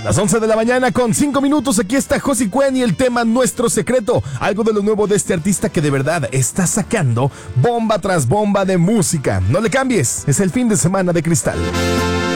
Las 11 de la mañana con 5 minutos, aquí está Josie Cuen y el tema Nuestro Secreto, algo de lo nuevo de este artista que de verdad está sacando bomba tras bomba de música. No le cambies, es el fin de semana de Cristal.